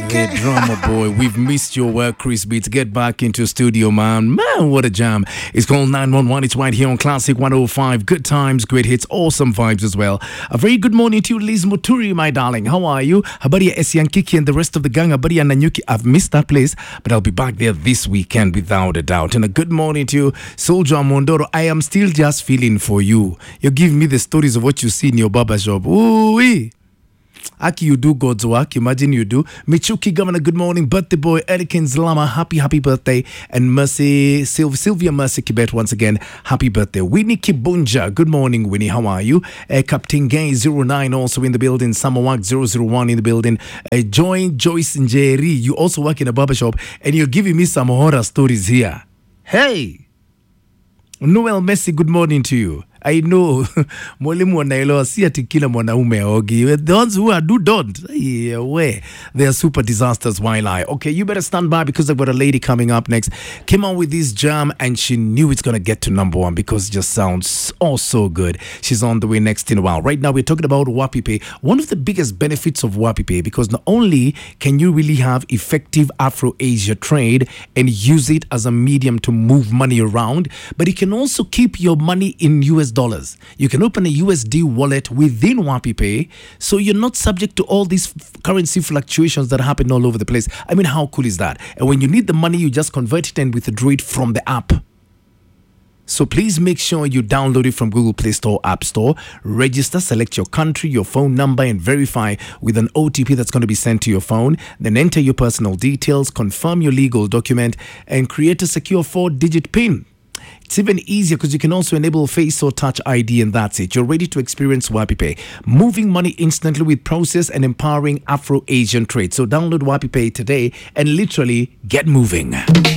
Hey, drama boy, we've missed your work, Chris Beats. Get back into studio, man. Man, what a jam. It's called 911. It's right here on Classic 105. Good times, great hits, awesome vibes as well. A very good morning to you, Liz Muturi, my darling. How are you? Habari Esian Kiki and the rest of the gang. Habari Nanyuki. I've missed that place, but I'll be back there this weekend without a doubt. And a good morning to you, Soldier Mondoro. I am still just feeling for you. You give me the stories of what you see in your barber shop. Ooh-wee. Aki, you do God's work. Imagine you do. Michuki Governor, good morning. Birthday boy, Erikins Lama, happy birthday. And Mercy, Sylvia Mercy Kibet, once again, happy birthday. Winnie Kibunja, good morning, Winnie. How are you? Captain Gay 09 also in the building. Samawak 001 in the building. Join Joyce Njeri. You also work in a barbershop and you're giving me some horror stories here. Hey! Noel Messi, good morning to you. I know mwalimu wanaelewa si ati kila mwanaume aogi. The ones who are don't. Yeah, they are super disasters while okay, you better stand by because I've got a lady coming up next. Came out with this jam and she knew it's going to get to number one because it just sounds so good. She's on the way next in a while. Right now we're talking about WapiPay. One of the biggest benefits of WapiPay, because not only can you really have effective Afro-Asia trade and use it as a medium to move money around, but you can also keep your money in US dollars. You can open a USD wallet within WapiPay, so you're not subject to all these currency fluctuations that happen all over the place. I mean, how cool is that? And when you need the money, you just convert it and withdraw it from the app. So please make sure you download it from Google Play Store, App Store, register, select your country, your phone number, and verify with an OTP that's going to be sent to your phone. Then enter your personal details, confirm your legal document, and create a secure 4-digit PIN. It's even easier because you can also enable face or touch ID, and that's it. You're ready to experience WapiPay, moving money instantly with process and empowering Afro-Asian trade. So download WapiPay today and literally get moving.